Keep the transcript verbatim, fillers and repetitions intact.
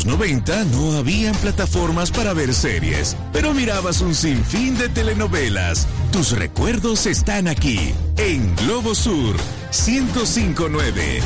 los noventa no habían plataformas para ver series, pero mirabas un sinfín de telenovelas. Tus recuerdos están aquí, en Globo Sur ciento cinco punto nueve.